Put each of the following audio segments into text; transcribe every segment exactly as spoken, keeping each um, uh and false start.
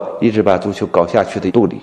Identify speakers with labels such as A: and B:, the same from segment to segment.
A: 一直把足球搞下去的动力。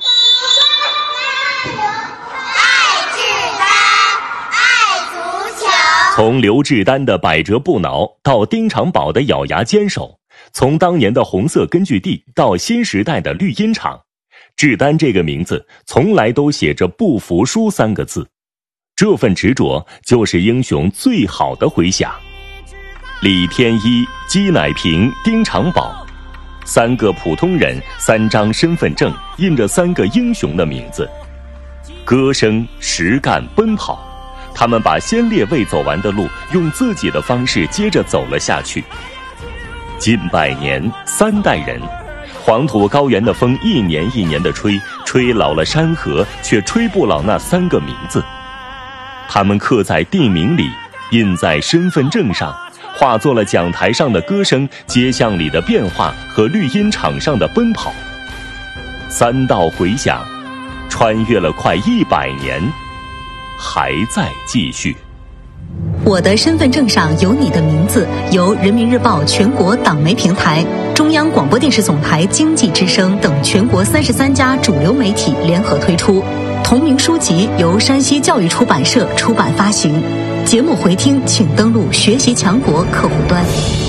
B: 从刘志丹的百折不挠到丁长保的咬牙坚守，从当年的红色根据地到新时代的绿茵场，志丹这个名字从来都写着不服输三个字。这份执着就是英雄最好的回响。李天一、姬乃平、丁长保，三个普通人，三张身份证，印着三个英雄的名字。歌声、实干、奔跑，他们把先烈未走完的路用自己的方式接着走了下去。近百年，三代人，黄土高原的风一年一年的吹，吹老了山河，却吹不老那三个名字。他们刻在地名里，印在身份证上，化作了讲台上的歌声，街巷里的变化和绿茵场上的奔跑。三道回响，穿越了快一百年，还在继续。
C: 我的身份证上有你的名字，由人民日报全国党媒平台、中央广播电视总台经济之声等全国三十三家主流媒体联合推出。同名书籍由山西教育出版社出版发行。节目回听请登录学习强国客户端。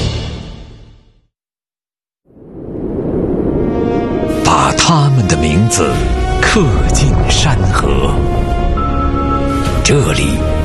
D: 把他们的名字刻进山河，这里